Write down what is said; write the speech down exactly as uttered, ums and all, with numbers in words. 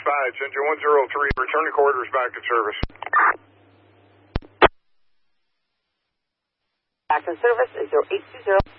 dispatch, engine one zero three, return to quarters, back in service. Back in service is zero eight two zero.